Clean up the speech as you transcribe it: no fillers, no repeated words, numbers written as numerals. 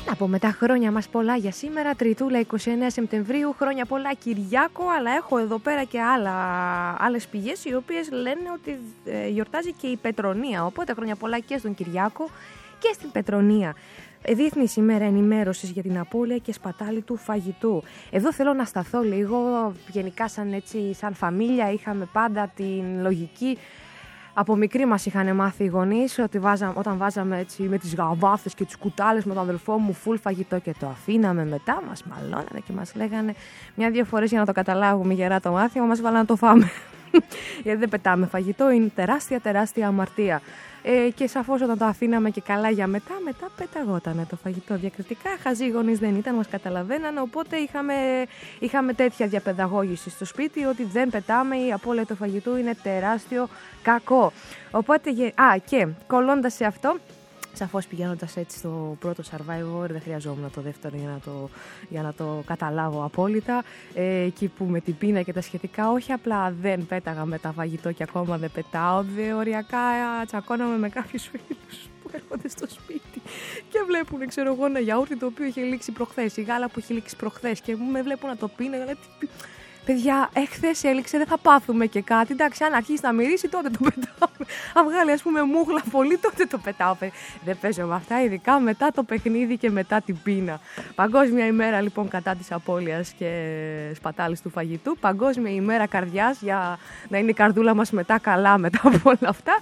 Να πούμε τα χρόνια μας πολλά για σήμερα, Τριτούλα 29 Σεπτεμβρίου, χρόνια πολλά Κυριάκο, αλλά έχω εδώ πέρα και άλλες πηγές οι οποίες λένε ότι γιορτάζει και η Πετρονία, οπότε χρόνια πολλά και στον Κυριάκο και στην Πετρονία. Διεθνής ημέρα ενημέρωσης για την απώλεια και σπατάλη του φαγητού. Εδώ θέλω να σταθώ λίγο, γενικά σαν φαμίλια είχαμε πάντα την λογική. Από μικροί μας είχαν μάθει οι γονείς ότι όταν βάζαμε έτσι με τις γαβάθες και τις κουτάλες με τον αδελφό μου φουλ φαγητό και το αφήναμε μετά, μας μαλώνανε και μας λέγανε μια-δύο φορές για να το καταλάβουμε γερά το μάθημα, μας βάλανε να το φάμε. Γιατί δεν πετάμε φαγητό, είναι τεράστια αμαρτία. Και σαφώς όταν το αφήναμε και καλά για μετά πεταγότανε το φαγητό διακριτικά. Χαζοί γονείς δεν ήταν, μας καταλαβαίνανε. Οπότε είχαμε τέτοια διαπαιδαγώγηση στο σπίτι ότι δεν πετάμε, η απώλεια του φαγητού είναι τεράστιο κακό. Οπότε, και κολλώντας σε αυτό, σαφώς πηγαίνοντας έτσι στο πρώτο Survivor, δεν χρειαζόμουν το δεύτερο για να το καταλάβω απόλυτα. Εκεί που με την πείνα και τα σχετικά, όχι απλά δεν πέταγα με τα φαγητό και ακόμα δεν πετάω, οριακά τσακώναμε με κάποιους φίλους που έρχονται στο σπίτι και βλέπουν, ξέρω εγώ, ένα γιαούρτι το οποίο είχε λήξει προχθές, η γάλα που είχε λήξει προχθές και με βλέπουν να το πίνω. Παιδιά, εχθές έληξε, δεν θα πάθουμε και κάτι. Εντάξει, αν αρχίσει να μυρίσει, τότε το πετάω. Αν βγάλει, ας πούμε, μούχλα πολύ, τότε το πετάω. Δεν παίζω με αυτά, ειδικά μετά το παιχνίδι και μετά την πείνα. Παγκόσμια ημέρα, λοιπόν, κατά της απώλειας και σπατάλης του φαγητού. Παγκόσμια ημέρα καρδιάς, για να είναι η καρδούλα μας μετά καλά μετά από όλα αυτά.